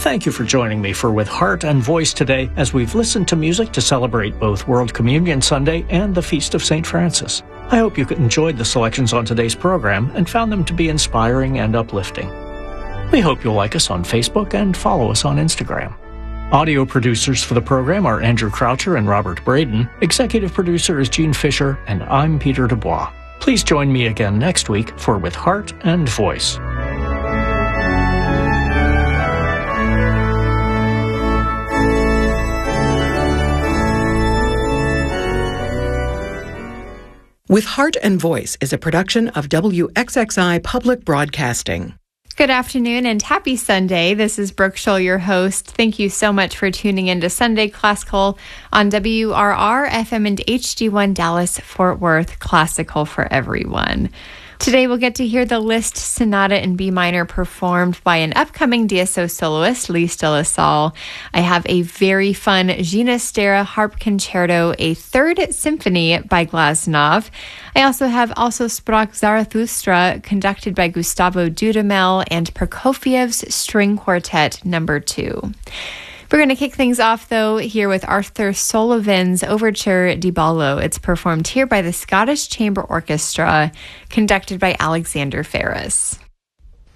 Thank you for joining me for With Heart and Voice today as we've listened to music to celebrate both World Communion Sunday and the Feast of St. Francis. I hope you enjoyed the selections on today's program and found them to be inspiring and uplifting. We hope you'll like us on Facebook and follow us on Instagram. Audio producers for the program are Andrew Croucher and Robert Braden. Executive producer is Jean Fisher, and I'm Peter Dubois. Please join me again next week for With Heart and Voice. With Heart and Voice is a production of WXXI Public Broadcasting. Good afternoon and happy Sunday. This is Brooke Scholl, your host. Thank you so much for tuning in to Sunday Classical on WRR, FM and HD1 Dallas, Fort Worth, Classical for everyone. Today we'll get to hear the Liszt Sonata in B minor performed by an upcoming DSO soloist, Lise de la Salle. I have a very fun Ginastera harp concerto, a third symphony by Glazunov. I also have Also Sprach Zarathustra, conducted by Gustavo Dudamel, and Prokofiev's String Quartet No. 2. We're going to kick things off, though, here with Arthur Sullivan's Overture Di Ballo. It's performed here by the Scottish Chamber Orchestra, conducted by Alexander Ferris.